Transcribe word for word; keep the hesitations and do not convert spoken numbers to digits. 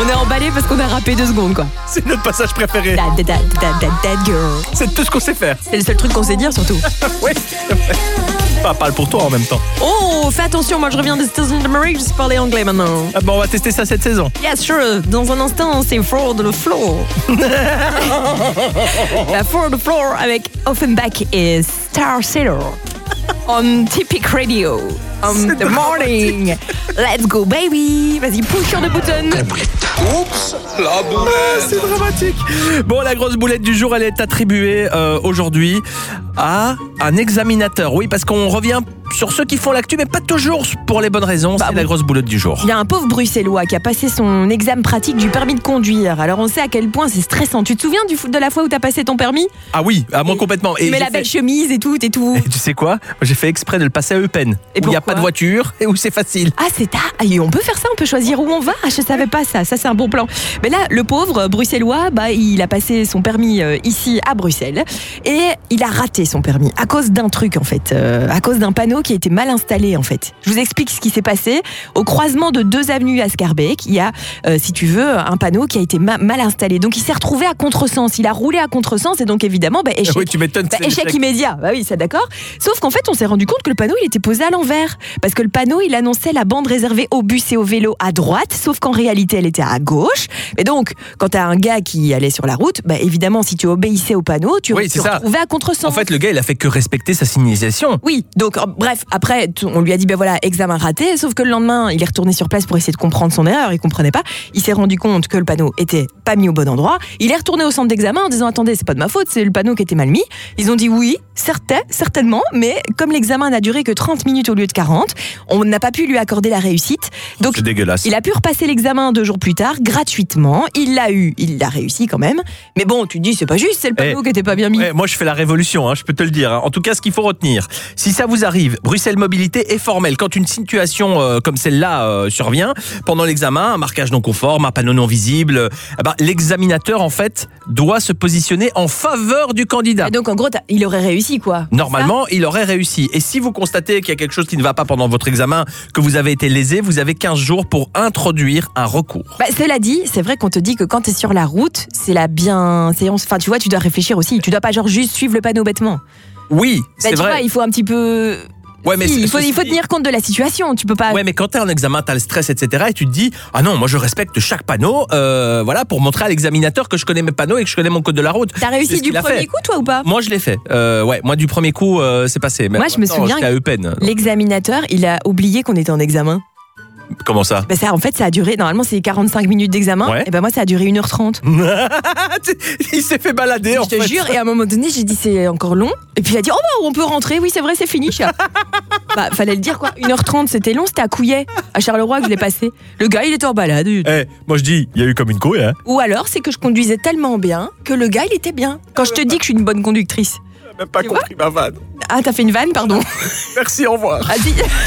On est emballé parce qu'on a rappé deux secondes, quoi. C'est notre passage préféré. That, that, that, that, that, that girl. C'est tout ce qu'on sait faire. C'est le seul truc qu'on sait dire, surtout. Oui. Enfin, parle pour toi en même temps. Oh, fais attention, moi je reviens des États-Unis d'Amérique, je sais parler anglais maintenant. Ah bon, on va tester ça cette saison. Yes, sure. Dans un instant, c'est Floor de le Floor. La Floor de Floor avec Offenbach et Star Sailor. On Typic Radio. On C'est the morning. Let's go, baby. Vas-y, push sur le button. Oups, la boulette. C'est dramatique. Bon, la grosse boulette du jour, elle est attribuée euh, aujourd'hui à un examinateur. Oui, parce qu'on revient sur ceux qui font l'actu, mais pas toujours pour les bonnes raisons. Bah, c'est la grosse boulette du jour. Il y a un pauvre bruxellois qui a passé son examen pratique du permis de conduire. Alors on sait à quel point c'est stressant. Tu te souviens du, de la fois où t'as passé ton permis? Ah oui, à moi complètement. Tu Et mets j'ai la belle fait- chemise et tout, et tout. Et tu sais quoi? J'ai fait exprès de le passer à Eupen, Et où il n'y a pourquoi pas de voiture et où c'est facile. Ah, c'est ta... ah, et on peut faire ça, on peut choisir où on va. Ah, je savais pas ça, ça c'est un bon plan. Mais là, le pauvre bruxellois, bah, il a passé son permis euh, ici à Bruxelles et il a raté son permis à cause d'un truc en fait, euh, à cause d'un panneau qui a été mal installé en fait. Je vous explique ce qui s'est passé. Au croisement de deux avenues à Scarbeck, il y a, euh, si tu veux, un panneau qui a été ma- mal installé. Donc il s'est retrouvé à contresens, il a roulé à contresens et donc évidemment, bah, échec. Oui, tu m'étonnes. Bah, c'est échec l'échec. immédiat, bah oui, c'est d'accord. Sauf qu'en fait, on s'est rendu compte que le panneau, il était posé à l'envers. Parce que le panneau, il annonçait la bande réservée aux bus et aux vélos à droite, sauf qu'en réalité, elle était à gauche. Et donc, quand t'as un gars qui allait sur la route, bah évidemment, si tu obéissais au panneau, tu Oui, te c'est ça. retrouvais à contresens. En fait, le gars, il a fait que respecter sa signalisation. Oui, donc en- bref, après t- on lui a dit ben voilà, examen raté, sauf que le lendemain, il est retourné sur place pour essayer de comprendre son erreur, il comprenait pas. Il s'est rendu compte que le panneau était pas mis au bon endroit. Il est retourné au centre d'examen en disant attendez, c'est pas de ma faute, c'est le panneau qui était mal mis. Ils ont dit oui, certain, certainement, mais comme l'examen n'a duré que trente minutes au lieu de quarante, on n'a pas pu lui accorder la réussite. Donc C'est dégueulasse. il a pu repasser l'examen deux jours plus tard, gratuitement. Il l'a eu, il l'a réussi quand même. Mais bon, tu te dis, c'est pas juste, c'est le panneau Eh, qui était pas bien mis. Ouais, moi, je fais la révolution, hein, je peux te le dire. hein. En tout cas, ce qu'il faut retenir, si ça vous arrive, Bruxelles Mobilité est formelle. Quand une situation euh, comme celle-là euh, survient, pendant l'examen, un marquage non conforme, un panneau non visible, euh, eh ben, l'examinateur, en fait, doit se positionner en faveur du candidat. Et donc en gros, t'as- il aurait réussi quoi. Normalement, il aurait réussi. Et si vous constatez qu'il y a quelque chose qui ne va pas pendant votre examen, que vous avez été lésé, vous avez quinze jours pour introduire un recours. Bah, cela dit, c'est vrai qu'on te dit que quand t'es sur la route, c'est la bienséance. Enfin, tu vois, tu dois réfléchir aussi. Tu dois pas genre juste suivre le panneau bêtement. Oui, Bah, c'est tu vrai. vois, il faut un petit peu. Ouais, mais Si, c'est- il faut, il faut ceci- tenir compte de la situation. Tu peux pas. Ouais, mais quand t'es en examen, t'as le stress, et cetera. Et tu te dis, ah non, moi je respecte chaque panneau, euh, voilà, pour montrer à l'examinateur que je connais mes panneaux et que je connais mon code de la route. T'as C'est réussi ce du qu'il a premier fait. coup, toi ou pas? Moi je l'ai fait. Euh, ouais, moi du premier coup, euh, c'est passé. Mais Moi, je me maintenant, souviens j'étais à Eupen. L'examinateur, il a oublié qu'on était en examen. Comment ça? Bah, ça, en fait, ça a duré. Normalement, c'est quarante-cinq minutes d'examen. Ouais. Et ben moi, ça a duré une heure trente. Il s'est fait balader en Je te fait. jure. Et à un moment donné, j'ai dit c'est encore long. Et puis il a dit oh bah on peut rentrer. Oui, c'est vrai, c'est fini. chat. Bah, fallait le dire quoi. une heure trente, c'était long. C'était à Couillet, à Charleroi que je l'ai passé. Le gars, il était en balade. Eh, moi je dis, il y a eu comme une couille, hein. Ou alors, c'est que je conduisais tellement bien que le gars, il était bien. Quand je te dis que je suis une bonne conductrice. J'ai même pas Tu compris ma vanne. Ah, t'as fait une vanne, pardon. Merci, au revoir. Vas-y.